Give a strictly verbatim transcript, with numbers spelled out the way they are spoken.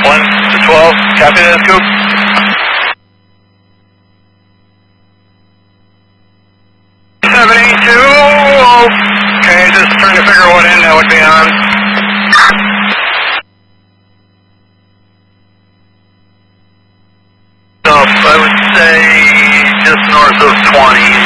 one to twelve, copy that, Scoop. seven eight two, okay, just trying to figure out what end that would be on. So, I would say just north of twenty.